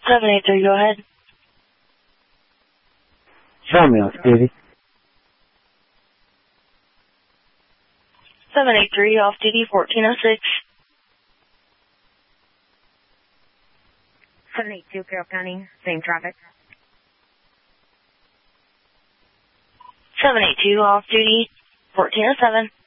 783, go ahead. Show me off duty. 783, off duty, 1406. 782, Carroll County, same traffic. 782, off duty, 1407.